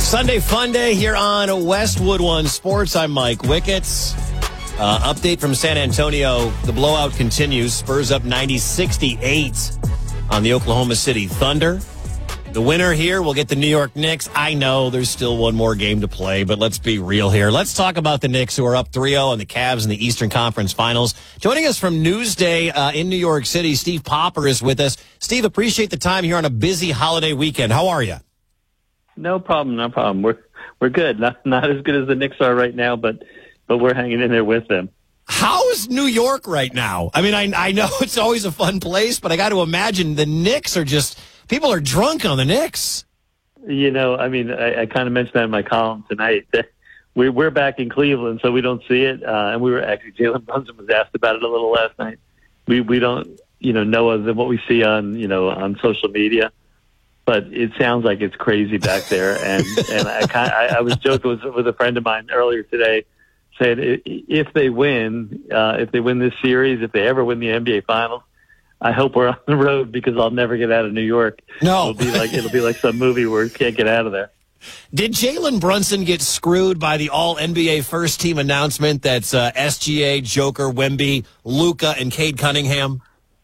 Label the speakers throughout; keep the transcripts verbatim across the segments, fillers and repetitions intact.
Speaker 1: Sunday fun day here on Westwood One Sports. I'm Mike Wickets. Uh, update from San Antonio. The blowout continues. Spurs up ninety sixty-eight on the Oklahoma City Thunder. The winner here will get the New York Knicks. I know there's still one more game to play, but let's be real here. Let's talk about the Knicks, who are up three oh on the Cavs in the Eastern Conference Finals. Joining us from Newsday uh, in New York City, Steve Popper is with us. Steve, appreciate the time here on a busy holiday weekend. How are you?
Speaker 2: No problem, no problem. We're we're good. Not not as good as the Knicks are right now, but but we're hanging in there with them.
Speaker 1: How is New York right now? I mean, I I know it's always a fun place, but I got to imagine the Knicks are just people are drunk on the Knicks.
Speaker 2: You know, I mean, I, I kind of mentioned that in my column tonight. We're we're back in Cleveland, so we don't see it. Uh, and we were actually Jalen Brunson was asked about it a little last night. We we don't you know know other than what we see on you know on social media. But it sounds like it's crazy back there, and and I kind I, I was joking with, with a friend of mine earlier today, saying if they win, uh, if they win this series, if they ever win the N B A Finals, I hope we're on the road because I'll never get out of New York.
Speaker 1: No,
Speaker 2: it'll be like it'll be like some movie where you can't get out of there.
Speaker 1: Did Jalen Brunson get screwed by the All N B A First Team announcement that's uh, S G A, Joker, Wemby, Luka, and Cade Cunningham?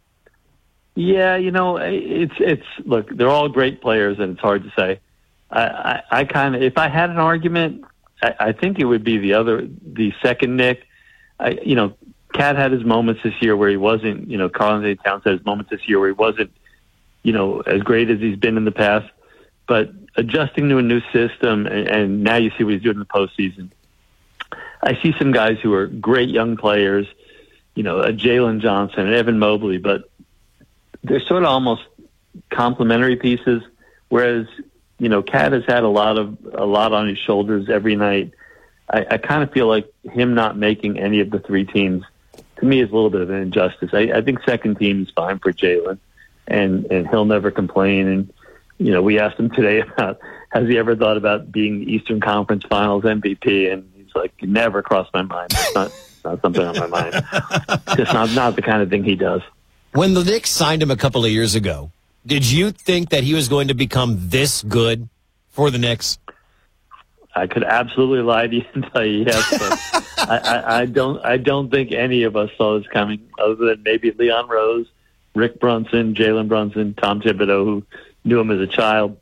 Speaker 2: Yeah, you know, it's it's look, they're all great players, and it's hard to say. I, I, I kind of, if I had an argument, I, I think it would be the other, the second Nick. I, you know, Cat had his moments this year where he wasn't. You know, Karl-Anthony Towns had his moments this year where he wasn't. You know, as great as he's been in the past, but adjusting to a new system, and, and now you see what he's doing in the postseason. I see some guys who are great young players. You know, a Jalen Johnson and Evan Mobley, but they're sort of almost complementary pieces, whereas, you know, Cat has had a lot of a lot on his shoulders every night. I, I kind of feel like him not making any of the three teams, to me, is a little bit of an injustice. I, I think second team is fine for Jalen, and, and he'll never complain. And, you know, we asked him today about, has he ever thought about being the Eastern Conference Finals M V P? And he's like, never crossed my mind. It's not, not something on my mind. Just not, not the kind of thing he does.
Speaker 1: When the Knicks signed him a couple of years ago, did you think that he was going to become this good for the Knicks?
Speaker 2: I could absolutely lie to you and tell you yes, but I, I, I don't. I don't think any of us saw this coming, other than maybe Leon Rose, Rick Brunson, Jalen Brunson, Tom Thibodeau, who knew him as a child.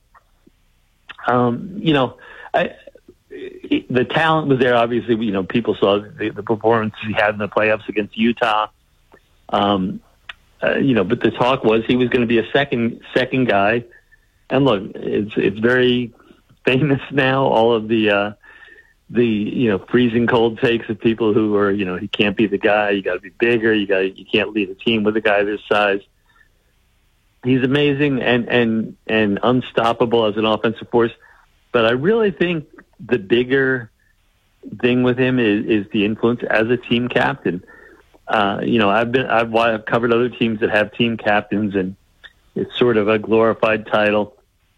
Speaker 2: Um, you know, I, the talent was there. Obviously, you know, people saw the, the performances he had in the playoffs against Utah. Um, Uh, you know, but the talk was he was going to be a second second guy. And look, it's it's very famous now. All of the uh, the you know freezing cold takes of people who are you know he can't be the guy. You got to be bigger. You got you can't lead a team with a guy this size. He's amazing and and and unstoppable as an offensive force. But I really think the bigger thing with him is is the influence as a team captain. Uh, you know, I've been, I've, I've covered other teams that have team captains, and it's sort of a glorified title.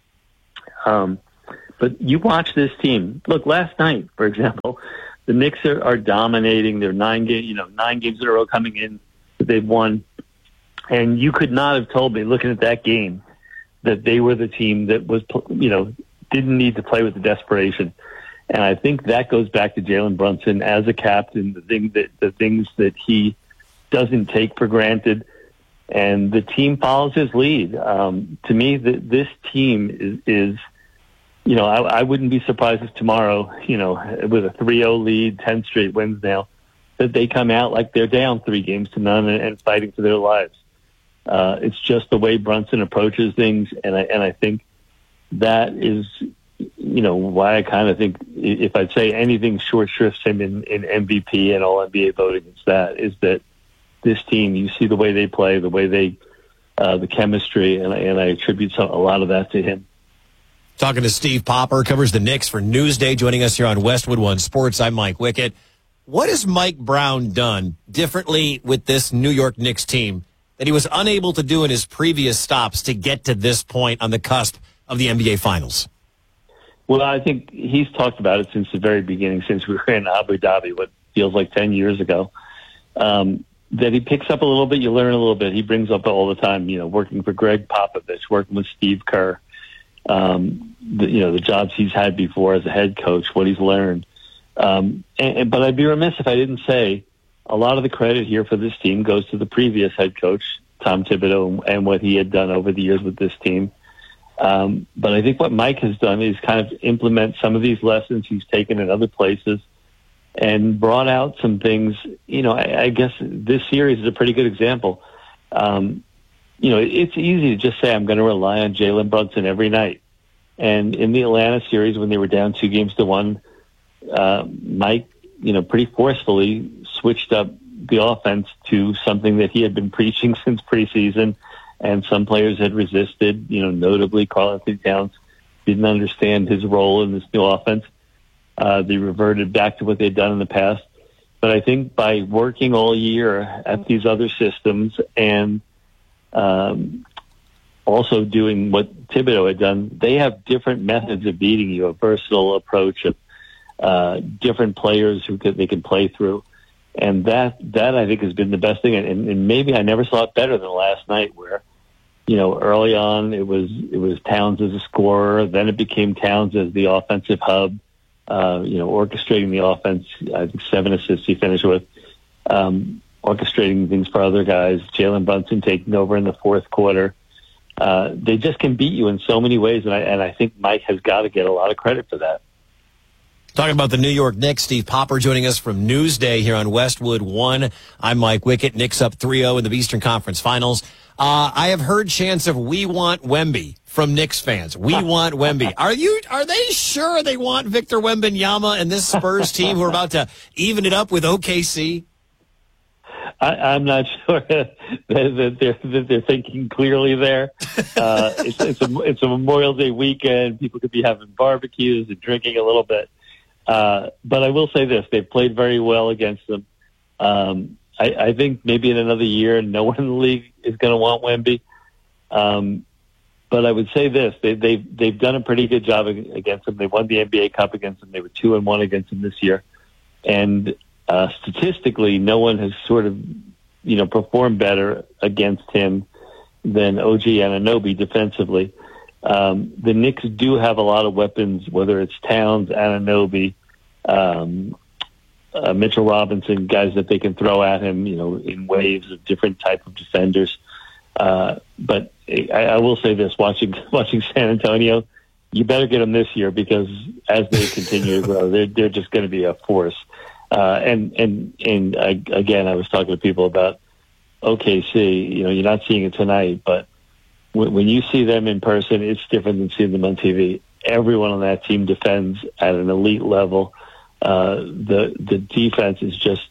Speaker 2: Um, but you watch this team. Look, last night, for example, the Knicks are, are dominating. They're nine game, you know, nine games in a row coming in that they've won, and you could not have told me, looking at that game, that they were the team that was, you know, didn't need to play with the desperation. And I think that goes back to Jalen Brunson as a captain, the thing that the things that he doesn't take for granted, and the team follows his lead. Um, to me, the, this team is, is you know, I, I wouldn't be surprised if tomorrow, you know, with a three oh lead, ten straight wins now, that they come out like they're down three games to none and, and fighting for their lives. Uh, it's just the way Brunson approaches things, and I and I think that is. You know, why I kind of think if I'd say anything short shrifts him in, in M V P and all N B A voting, it's that, is that this team, you see the way they play, the way they, uh, the chemistry, and, and I attribute some, a lot of that to him.
Speaker 1: Talking to Steve Popper, covers the Knicks for Newsday, joining us here on Westwood One Sports. I'm Mike Wickett. What has Mike Brown done differently with this New York Knicks team that he was unable to do in his previous stops to get to this point on the cusp of the N B A Finals?
Speaker 2: Well, I think he's talked about it since the very beginning, since we were in Abu Dhabi, what feels like ten years ago, um, that he picks up a little bit, you learn a little bit. He brings up all the time, you know, working for Greg Popovich, working with Steve Kerr. um, the, you know, the jobs he's had before as a head coach, what he's learned. Um, and, and, but I'd be remiss if I didn't say a lot of the credit here for this team goes to the previous head coach, Tom Thibodeau, and what he had done over the years with this team. Um, but I think what Mike has done is kind of implement some of these lessons he's taken in other places and brought out some things. You know, I, I guess this series is a pretty good example. Um, you know, it's easy to just say, I'm going to rely on Jalen Brunson every night. And in the Atlanta series, when they were down two games to one, uh, Mike, you know, pretty forcefully switched up the offense to something that he had been preaching since preseason. And some players had resisted, you know, notably Karl-Anthony Towns didn't understand his role in this new offense. Uh, they reverted back to what they'd done in the past. But I think by working all year at these other systems and um, also doing what Thibodeau had done, they have different methods of beating you, a versatile approach of uh, different players who could, they can play through. And that, that I think has been the best thing. And, and maybe I never saw it better than last night where, you know, early on it was, it was Towns as a scorer. Then it became Towns as the offensive hub, uh, you know, orchestrating the offense. I think seven assists he finished with, um, orchestrating things for other guys. Jalen Brunson taking over in the fourth quarter. Uh, they just can beat you in so many ways. And I, and I think Mike has got to get a lot of credit for that.
Speaker 1: Talking about the New York Knicks, Steve Popper joining us from Newsday here on Westwood One. I'm Mike Wickett. Knicks up three oh in the Eastern Conference Finals. Uh, I have heard chants of "We want Wemby" from Knicks fans. We want Wemby. Are you? Are they sure they want Victor Wembanyama and this Spurs team who are about to even it up with O K C?
Speaker 2: I, I'm not sure that they're, that they're thinking clearly there. Uh, it's, it's, a, it's a Memorial Day weekend. People could be having barbecues and drinking a little bit. Uh, but I will say this, they've played very well against them. Um, I, I think maybe in another year, no one in the league is going to want Wemby. Um, but I would say this, they, they've, they've done a pretty good job against them. They won the N B A Cup against them. They were two and one against them this year. And, uh, statistically, no one has sort of, you know, performed better against him than O G Anunoby defensively. Um, the Knicks do have a lot of weapons, whether it's Towns, Anunoby, um, uh, Mitchell Robinson, guys that they can throw at him, you know, in waves of different type of defenders. Uh, but I, I will say this, watching, watching San Antonio, you better get them this year because as they continue to grow, they're, they're just going to be a force. Uh, and, and, and I, again, I was talking to people about O K C, you know, you're not seeing it tonight, but when you see them in person, it's different than seeing them on T V. Everyone on that team defends at an elite level. Uh, the the defense is just,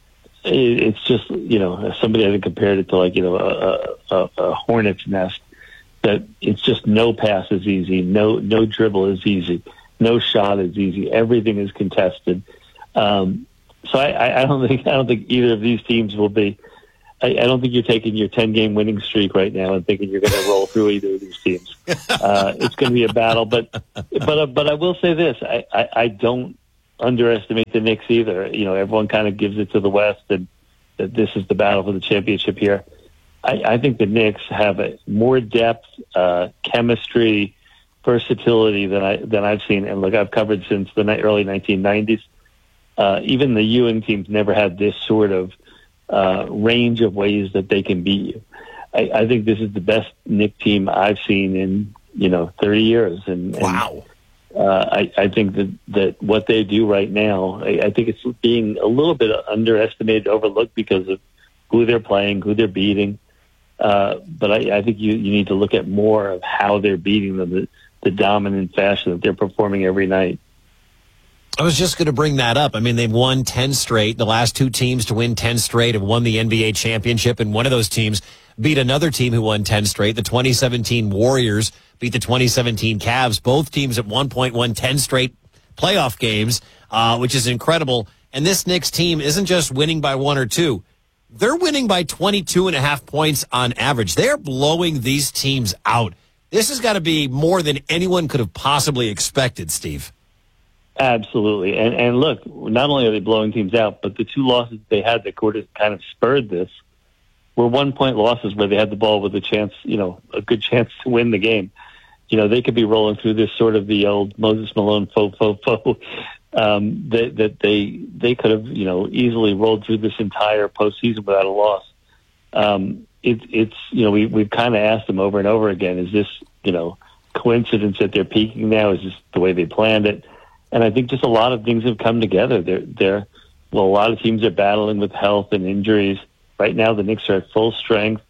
Speaker 2: it's just, you know, somebody I think compared it to like, you know, a, a, a hornet's nest, that it's just no pass is easy, no no dribble is easy, no shot is easy. Everything is contested. Um, so I, I don't think I don't think either of these teams will be. I, I don't think you're taking your ten-game winning streak right now and thinking you're going to roll through either of these teams. Uh, it's going to be a battle, but but uh, but I will say this: I, I, I don't underestimate the Knicks either. You know, everyone kind of gives it to the West, and that this is the battle for the championship here. I, I think the Knicks have a more depth, uh, chemistry, versatility than I than I've seen. And look, I've covered since the early nineteen nineties. Uh, even the Ewing teams never had this sort of Uh, range of ways that they can beat you. I, I think this is the best Knick team I've seen in, you know, thirty years. And, and
Speaker 1: wow.
Speaker 2: Uh, I, I think that, that what they do right now, I, I think it's being a little bit underestimated, overlooked because of who they're playing, who they're beating. Uh, but I, I think you, you need to look at more of how they're beating them, the, the dominant fashion that they're performing every night.
Speaker 1: I was just going to bring that up. I mean, they've won ten straight. The last two teams to win ten straight have won the N B A championship, and one of those teams beat another team who won ten straight. The twenty seventeen Warriors beat the twenty seventeen Cavs. Both teams at one point won ten straight playoff games, uh, which is incredible. And this Knicks team isn't just winning by one or two. They're winning by twenty-two and a half points on average. They're blowing these teams out. This has got to be more than anyone could have possibly expected, Steve.
Speaker 2: Absolutely. And and look, not only are they blowing teams out, but the two losses they had that kind of spurred this were one-point losses where they had the ball with a chance, you know, a good chance to win the game. you know, they could be rolling through this sort of the old Moses Malone faux, faux, faux, um, that, that they, they could have, you know, easily rolled through this entire postseason without a loss. Um, it, it's, you know, we, we've kind of asked them over and over again, is this, you know, coincidence that they're peaking now? Is this the way they planned it? And I think just a lot of things have come together. They're, they're, well, a lot of teams are battling with health and injuries. Right now, the Knicks are at full strength.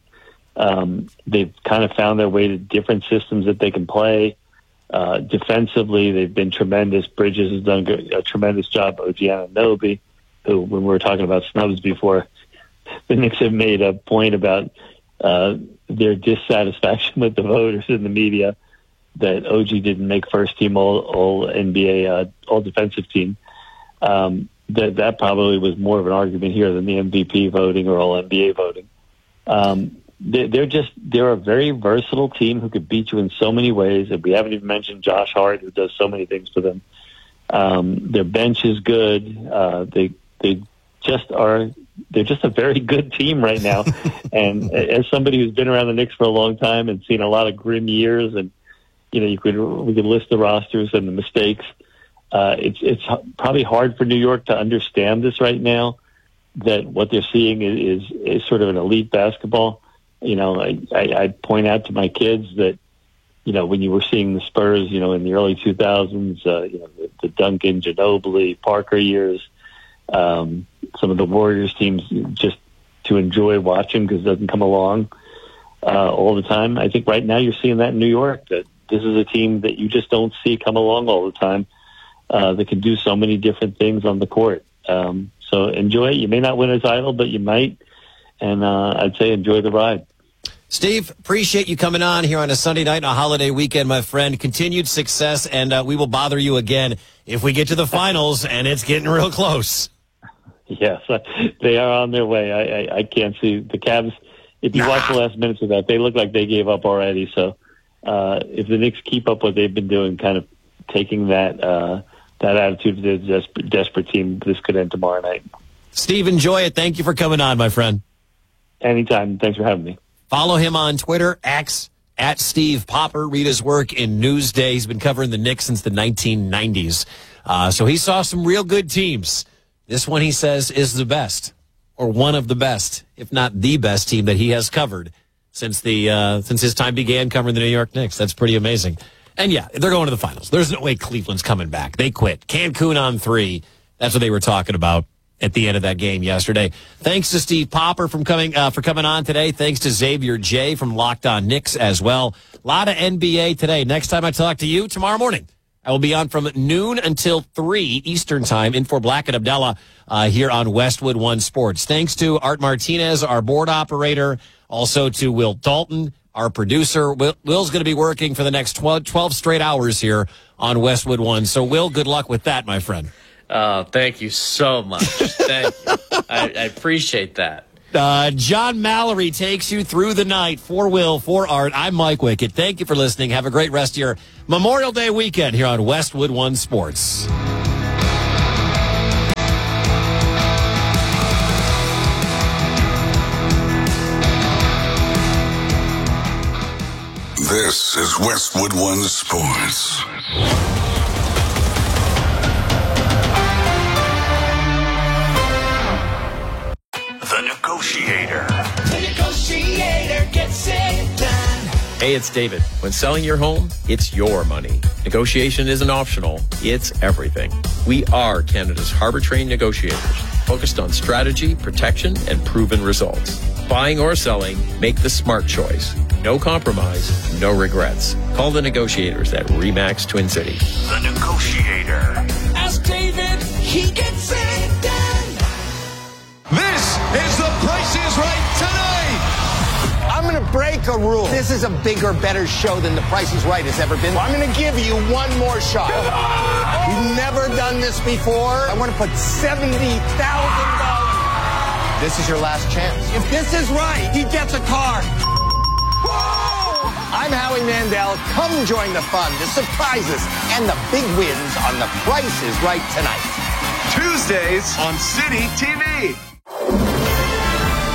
Speaker 2: Um, they've kind of found their way to different systems that they can play. Uh, defensively, they've been tremendous. Bridges has done a tremendous job. O G Anunoby, who, when we were talking about snubs before, the Knicks have made a point about uh, their dissatisfaction with the voters in the media that O G didn't make first team all, all N B A, uh, all defensive team. Um, that that probably was more of an argument here than the M V P voting or all N B A voting. Um, they, they're just they're a very versatile team who could beat you in so many ways. And we haven't even mentioned Josh Hart, who does so many things for them. Um, their bench is good. Uh, they they just are. They're just a very good team right now. And as somebody who's been around the Knicks for a long time and seen a lot of grim years, and you know, you could we could list the rosters and the mistakes. Uh, it's it's probably hard for New York to understand this right now, that what they're seeing is, is, is sort of an elite basketball. You know, I, I, I point out to my kids that, you know, when you were seeing the Spurs, you know, in the early two thousands, uh, you know, the, the Duncan, Ginobili, Parker years, um, some of the Warriors teams, just to enjoy watching because it doesn't come along uh, all the time. I think right now you're seeing that in New York, that this is a team that you just don't see come along all the time. Uh, that can do so many different things on the court. Um, so enjoy it. You may not win a title, but you might. And uh, I'd say enjoy the ride.
Speaker 1: Steve, appreciate you coming on here on a Sunday night and a holiday weekend, my friend. Continued success, and uh, we will bother you again if we get to the finals, and it's getting real close.
Speaker 2: Yes, they are on their way. I, I, I can't see the Cavs. If you nah. watch the last minutes of that, they look like they gave up already. So uh, if the Knicks keep up what they've been doing, kind of taking that uh, – that attitude of the desperate, desperate team, this could end tomorrow night.
Speaker 1: Steve, enjoy it. Thank you for coming on, my friend.
Speaker 2: Anytime. Thanks for having me.
Speaker 1: Follow him on Twitter, X, at Steve Popper. Read his work in Newsday. He's been covering the Knicks since the nineteen nineties. Uh, so he saw some real good teams. This one, he says, is the best, or one of the best, if not the best team that he has covered since the uh, since his time began covering the New York Knicks. That's pretty amazing. And, yeah, they're going to the finals. There's no way Cleveland's coming back. They quit. Cancun on three. That's what they were talking about at the end of that game yesterday. Thanks to Steve Popper from coming uh, for coming on today. Thanks to Xavier J. from Locked On Knicks as well. A lot of N B A today. Next time I talk to you, tomorrow morning, I will be on from noon until three Eastern time in for Black and Abdallah uh, here on Westwood One Sports. Thanks to Art Martinez, our board operator, also to Will Dalton, our producer. Will, Will's going to be working for the next twelve, twelve straight hours here on Westwood One. So, Will, good luck with that, my friend.
Speaker 3: Oh, thank you so much. Thank you. I, I appreciate that.
Speaker 1: Uh, John Mallory takes you through the night. For Will, for Art, I'm Mike Wickett. Thank you for listening. Have a great rest of your Memorial Day weekend here on Westwood One Sports.
Speaker 4: This is Westwood One Sports. The Negotiator.
Speaker 5: The Negotiator gets it done.
Speaker 3: Hey, it's David. When selling your home, it's your money. Negotiation isn't optional. It's everything. We are Canada's harbor-trained negotiators, focused on strategy, protection, and proven results. Buying or selling, make the smart choice. No compromise, no regrets. Call the negotiators at RE/MAX Twin City.
Speaker 4: The Negotiator.
Speaker 5: Ask David, he gets it done.
Speaker 6: This is The Price is Right tonight.
Speaker 7: I'm going to break a rule. This is a bigger, better show than The Price is Right has ever been. I'm going to give you one more shot. We've never done this before. I want to put seventy thousand dollars. This is your last chance. If this is right, he gets a car. Whoa! I'm Howie Mandel. Come join the fun, the surprises, and the big wins on The Price is Right tonight.
Speaker 6: Tuesdays on City T V.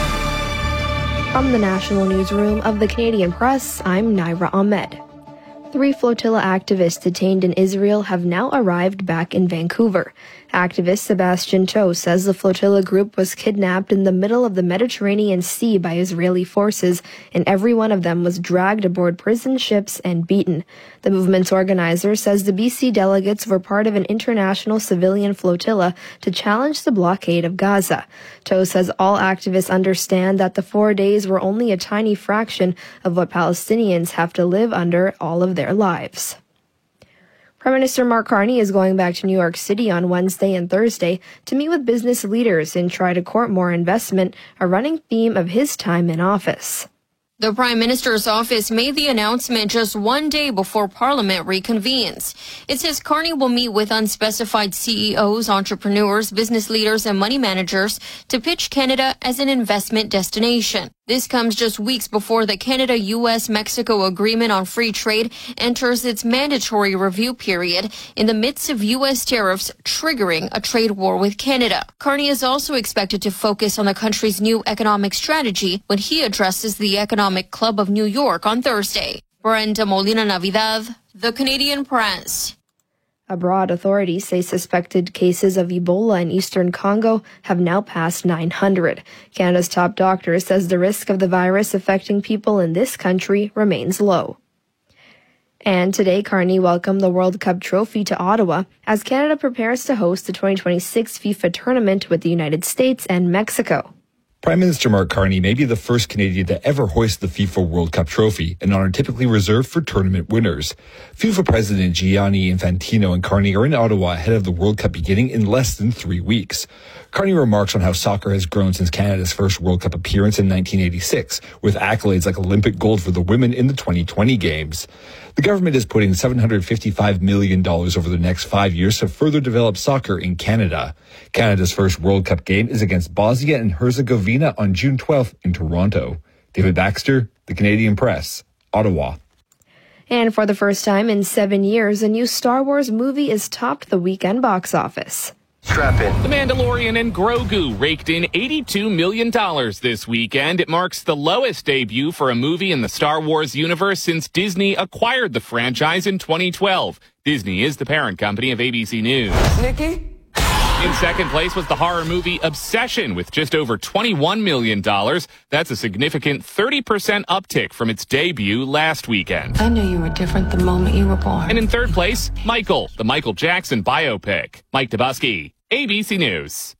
Speaker 8: From the National Newsroom of the Canadian Press, I'm Naira Ahmed. three flotilla activists detained in Israel have now arrived back in Vancouver. Activist Sebastian Toe says the flotilla group was kidnapped in the middle of the Mediterranean Sea by Israeli forces, and every one of them was dragged aboard prison ships and beaten. The movement's organizer says the B C delegates were part of an international civilian flotilla to challenge the blockade of Gaza. Toe says all activists understand that the four days were only a tiny fraction of what Palestinians have to live under all of their lives. Prime Minister Mark Carney is going back to New York City on Wednesday and Thursday to meet with business leaders and try to court more investment, a running theme of his time in office.
Speaker 9: The Prime Minister's office made the announcement just one day before Parliament reconvenes. It says Carney will meet with unspecified C E Os, entrepreneurs, business leaders, and money managers to pitch Canada as an investment destination. This comes just weeks before the Canada-U S-Mexico Agreement on Free Trade enters its mandatory review period in the midst of U S tariffs triggering a trade war with Canada. Carney is also expected to focus on the country's new economic strategy when he addresses the Economic Club of New York on Thursday. Brenda Molina Navidad, The Canadian Press.
Speaker 8: Abroad, authorities say suspected cases of Ebola in eastern Congo have now passed nine hundred. Canada's top doctor says the risk of the virus affecting people in this country remains low. And today, Carney welcomed the World Cup trophy to Ottawa as Canada prepares to host the twenty twenty-six FIFA tournament with the United States and Mexico.
Speaker 10: Prime Minister Mark Carney may be the first Canadian to ever hoist the FIFA World Cup trophy, an honor typically reserved for tournament winners. FIFA President Gianni Infantino and Carney are in Ottawa ahead of the World Cup beginning in less than three weeks. Carney remarks on how soccer has grown since Canada's first World Cup appearance in nineteen eighty-six, with accolades like Olympic gold for the women in the twenty twenty games. The government is putting seven hundred fifty-five million dollars over the next five years to further develop soccer in Canada. Canada's first World Cup game is against Bosnia and Herzegovina on June twelfth in Toronto. David Baxter, The Canadian Press, Ottawa.
Speaker 8: And for the first time in seven years, a new Star Wars movie has topped the weekend box office.
Speaker 11: Strap in. The Mandalorian and Grogu raked in eighty-two million dollars this weekend. It marks the lowest debut for a movie in the Star Wars universe since Disney acquired the franchise in twenty twelve. Disney is the parent company of A B C News.
Speaker 5: Nikki?
Speaker 11: In second place was the horror movie Obsession with just over twenty-one million dollars. That's a significant thirty percent uptick from its debut last weekend.
Speaker 12: I knew you were different the moment you were born.
Speaker 11: And in third place, Michael, the Michael Jackson biopic. Mike Dabusky, A B C News.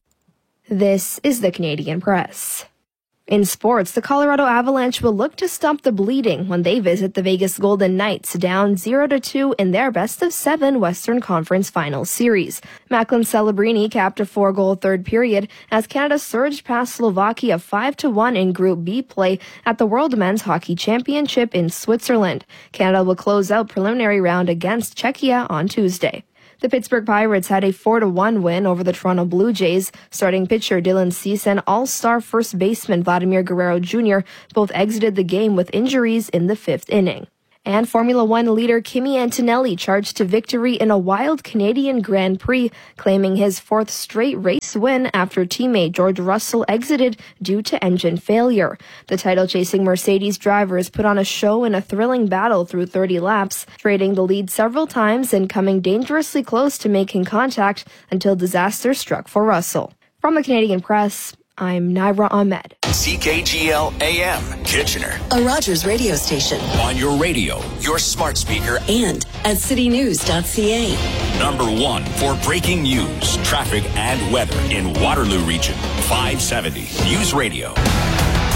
Speaker 8: This is the Canadian Press. In sports, the Colorado Avalanche will look to stop the bleeding when they visit the Vegas Golden Knights, down zero to two in their best-of-seven Western Conference Finals series. Macklin Celebrini capped a four-goal third period as Canada surged past Slovakia five to one in Group B play at the World Men's Hockey Championship in Switzerland. Canada will close out preliminary round against Czechia on Tuesday. The Pittsburgh Pirates had a four to one win over the Toronto Blue Jays. Starting pitcher Dylan Cease and all-star first baseman Vladimir Guerrero Junior both exited the game with injuries in the fifth inning. And Formula One leader Kimi Antonelli charged to victory in a wild Canadian Grand Prix, claiming his fourth straight race win after teammate George Russell exited due to engine failure. The title-chasing Mercedes drivers put on a show in a thrilling battle through thirty laps, trading the lead several times and coming dangerously close to making contact until disaster struck for Russell. From the Canadian Press, I'm Naira Ahmed.
Speaker 13: C K G L A M, Kitchener.
Speaker 14: A Rogers radio station.
Speaker 13: On your radio, your smart speaker,
Speaker 14: and at city news dot c a.
Speaker 13: Number one for breaking news, traffic, and weather in Waterloo Region. five seventy News Radio.